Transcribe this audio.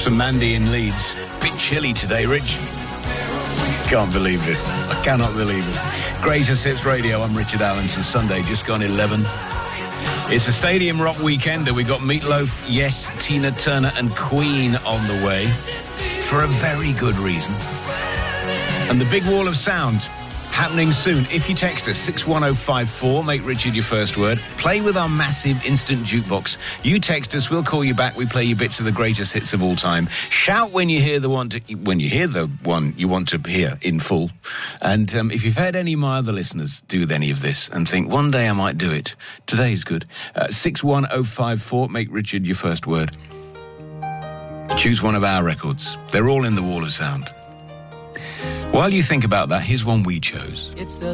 from Mandy in Leeds. Bit chilly today, Rich. Can't believe this. I cannot believe it. Greatest Hits Radio, I'm Richard Allenson. Sunday, just gone 11. It's a stadium rock weekend. We got Meatloaf, Yes, Tina Turner and Queen on the way for a very good reason. And the big wall of sound happening soon. If you text us 61054, make Richard your first word. Play with our massive instant jukebox. You text us, we'll call you back. We play you bits of the greatest hits of all time. Shout when you hear the one you want to hear in full. And if you've heard any of my other listeners do any of this and think one day I might do it, today's good. 61054, make Richard your first word. Choose one of our records. They're all in the wall of sound. While you think about that, here's one we chose.